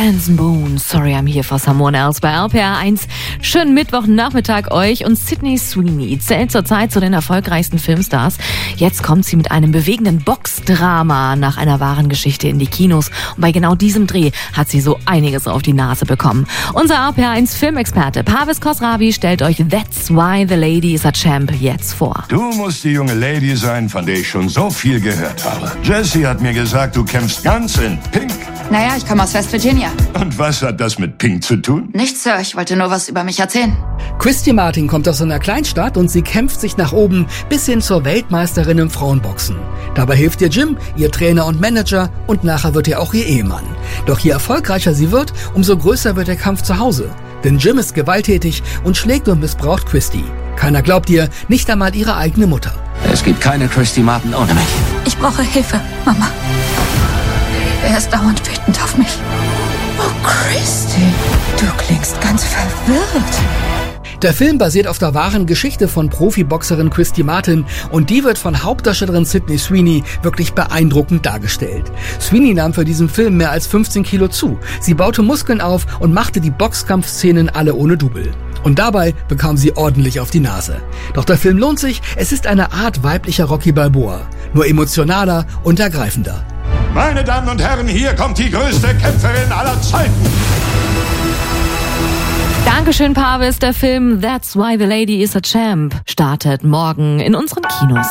Hands and Bones, Sorry I'm Here for Someone Else bei RPR 1. Schönen Mittwochnachmittag euch. Und Sydney Sweeney zählt zurzeit zu den erfolgreichsten Filmstars. Jetzt kommt sie mit einem bewegenden Boxdrama nach einer wahren Geschichte in die Kinos. Und bei genau diesem Dreh hat sie so einiges auf die Nase bekommen. Unser RPR 1 Filmexperte Parviz Khosravi stellt euch That's Why the Lady is a Champ jetzt vor. Du musst die junge Lady sein, von der ich schon so viel gehört habe. Jessie hat mir gesagt, du kämpfst ganz in Pink. Naja, ich komme aus West Virginia. Und was hat das mit Pink zu tun? Nichts, Sir. Ich wollte nur was über mich erzählen. Christy Martin kommt aus einer Kleinstadt und sie kämpft sich nach oben bis hin zur Weltmeisterin im Frauenboxen. Dabei hilft ihr Jim, ihr Trainer und Manager, und nachher wird er auch ihr Ehemann. Doch je erfolgreicher sie wird, umso größer wird der Kampf zu Hause. Denn Jim ist gewalttätig und schlägt und missbraucht Christy. Keiner glaubt ihr, nicht einmal ihre eigene Mutter. Es gibt keine Christy Martin ohne mich. Ich brauche Hilfe, Mama. Er ist dauernd wütend auf mich. Oh, Christy, du klingst ganz verwirrt. Der Film basiert auf der wahren Geschichte von Profiboxerin Christy Martin und die wird von Hauptdarstellerin Sydney Sweeney wirklich beeindruckend dargestellt. Sweeney nahm für diesen Film mehr als 15 Kilo zu. Sie baute Muskeln auf und machte die Boxkampfszenen alle ohne Double. Und dabei bekam sie ordentlich auf die Nase. Doch der Film lohnt sich, es ist eine Art weiblicher Rocky Balboa. Nur emotionaler und ergreifender. Meine Damen und Herren, hier kommt die größte Kämpferin aller Zeiten. Dankeschön, Parviz. Der Film That's Why the Lady is a Champ startet morgen in unseren Kinos.